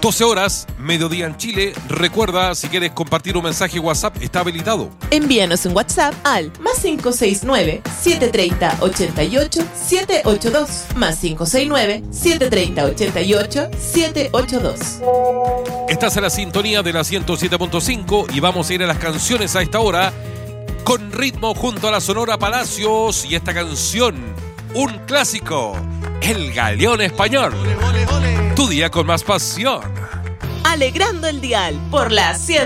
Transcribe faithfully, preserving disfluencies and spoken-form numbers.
doce horas, mediodía en Chile. Recuerda, si quieres compartir un mensaje WhatsApp, está habilitado. Envíanos un WhatsApp al más cinco seis nueve, siete tres cero, ocho ocho, siete ocho dos, más cinco seis nueve, siete tres cero, ocho ocho, siete ocho dos. Estás en la sintonía de la ciento siete punto cinco y vamos a ir a las canciones a esta hora con ritmo junto a la Sonora Palacios y esta canción, un clásico, El Galeón Español. Tu día con más pasión. Alegrando el dial por la ciento